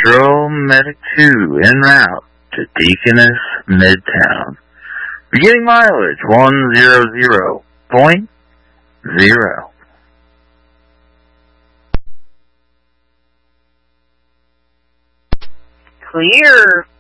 Patrol Medic 2 en route to Deaconess Midtown. Beginning mileage 100.0. Clear.